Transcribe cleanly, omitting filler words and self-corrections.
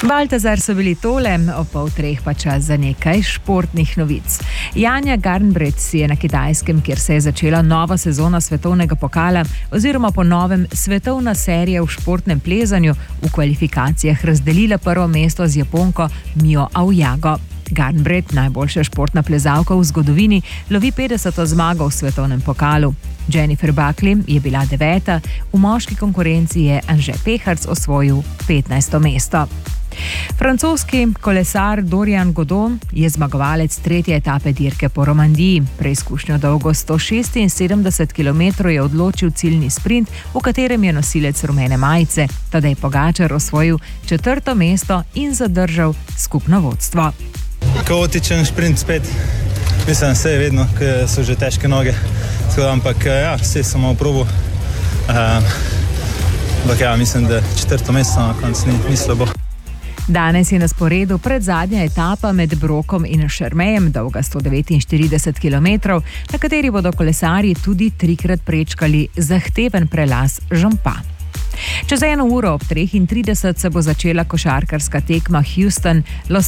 Baltazar so bili tole, ob 2:30 pa čas za nekaj športnih novic. Janja Garnbret si je na Kitajskem, kjer se je začela nova sezona svetovnega pokala oziroma po novem svetovna serija v športnem plezanju, v kvalifikacijah razdelila prvo mesto z Japonko Mio Aoyago. Garnbret, najboljša športna plezalka v zgodovini, lovi 50. zmago v svetovnem pokalu. Jennifer Buckley je bila 9., v moški konkurenci je Anže Peharc osvojil 15. mesto. Francoski kolesar Dorian Godon je zmagovalec 3. etape dirke po Romandiji. Preizkušnjo dolgo 176 km je odločil ciljni sprint, v katerem je nosilec rumene majice Tadej Pogačar osvojil 4. mesto in zadržal skupno vodstvo. Kaotičen sprint spet, mislim, vse je vedno, ker so že težke noge, ampak ja, vse samo v probu. Ampak ja, mislim, da 4. mesto na koncu ni slabo. Danes je na sporedu predzadnja etapa med Brokom in Šermejem, dolga 149 km, na kateri bodo kolesarji tudi 3-krat prečkali zahteven prelaz Žampa. Čez 1 uro ob 3:30 se bo začela košarkarska tekma Houston Los